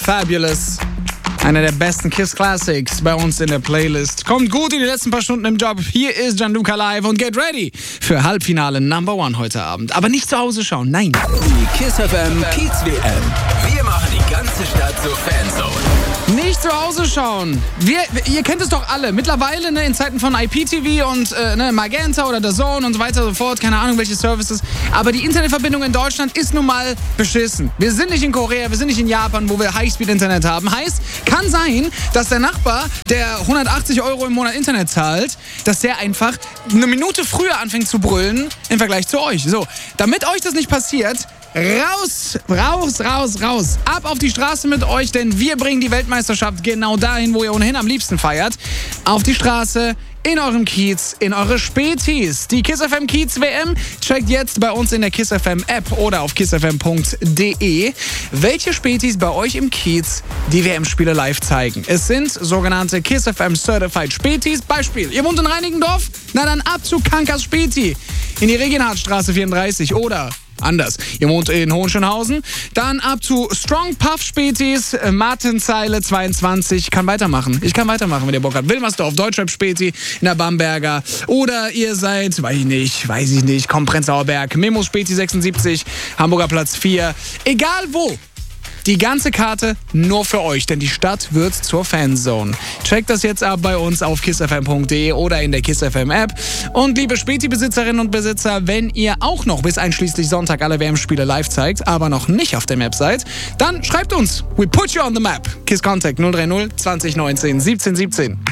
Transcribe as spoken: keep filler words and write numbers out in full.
Fabulous. Einer der besten Kiss Classics bei uns in der Playlist. Kommt gut in die letzten paar Stunden im Job. Hier ist Gianluca live und get ready für Halbfinale Number One heute Abend. Aber nicht zu Hause schauen, nein. Die Kiss F M Kiez W M. Wir machen die ganze Stadt zur Fanzone. Nicht zu Hause schauen. Wir, ihr kennt es doch alle. Mittlerweile ne, in Zeiten von I P T V und äh, ne, Magenta oder The Zone und so weiter und so fort. Keine Ahnung, welche Services. Aber die Internetverbindung in Deutschland ist nun mal beschissen. Wir sind nicht in Korea, wir sind nicht in Japan, wo wir Highspeed-Internet haben. Heißt, kann sein, dass der Nachbar, der hundertachtzig Euro im Monat Internet zahlt, dass der einfach eine Minute früher anfängt zu brüllen im Vergleich zu euch. So, damit euch das nicht passiert, raus, raus, raus, raus. Ab auf die Straße mit euch, denn wir bringen die Weltmeisterschaft genau dahin, wo ihr ohnehin am liebsten feiert. Auf die Straße, in eurem Kiez, in eure Spätis. Die Kiss F M Kiez W M checkt jetzt bei uns in der Kiss F M App oder auf kiss f m punkt d e, welche Spätis bei euch im Kiez die W M-Spiele live zeigen. Es sind sogenannte Kiss F M Certified Spätis. Beispiel, ihr wohnt in Reinickendorf? Na dann ab zu Kankas Späti in die Regenhardtstraße vierunddreißig oder anders. Ihr wohnt in Hohenschönhausen? Dann ab zu Strong Puff Spätis, Martenzeile zweiundzwanzig. Ich kann weitermachen. Ich kann weitermachen, wenn ihr Bock habt. Wilmersdorf, Deutschrap Späti in der Bamberger. Oder ihr seid, weiß ich nicht, weiß ich nicht, komm, Prenzlauer Berg, Memo Späti sechsundsiebzig, Hamburger Platz vier. Egal wo. Die ganze Karte nur für euch, denn die Stadt wird zur Fanzone. Checkt das jetzt ab bei uns auf kiss f m punkt d e oder in der Kiss F M App. Und liebe Späti-Besitzerinnen und Besitzer, wenn ihr auch noch bis einschließlich Sonntag alle W M-Spiele live zeigt, aber noch nicht auf der Map seid, dann schreibt uns. We put you on the map. Kiss Contact null drei null zwanzig neunzehn siebzehn siebzehn.